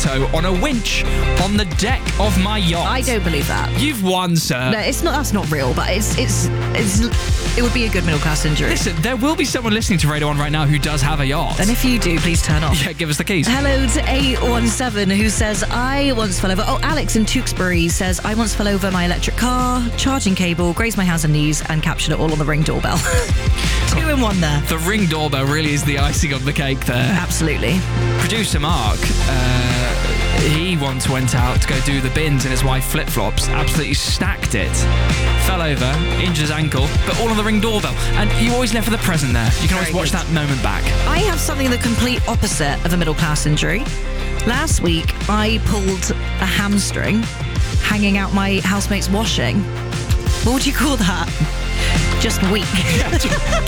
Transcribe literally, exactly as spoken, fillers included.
photo on a winch on the deck of my yacht. I don't believe that. You've won, sir. No, it's not. That's not real. But it's it's it's. It would be a good middle class injury. Listen, there will be someone listening to Radio One right now who does have a yacht. And if you do, please turn off. Yeah, give us the keys. Hello to eight one seven who says, I once fell over. Oh, Alex in Tewkesbury says, I once fell over my electric car, charging cable, grazed my hands and knees, and captured it all on the Ring doorbell. Two in one there. The Ring doorbell really is the icing on the cake there. Absolutely. Producer Mark, uh, he once went out to go do the bins in his wife flip-flops, absolutely stacked it, fell over, injured his ankle, but all on the Ring doorbell. And you always live for the present there. You can always Very watch good. that moment back. I have something the complete opposite of a middle class injury. Last week, I pulled a hamstring hanging out my housemate's washing. What would you call that? Just weak.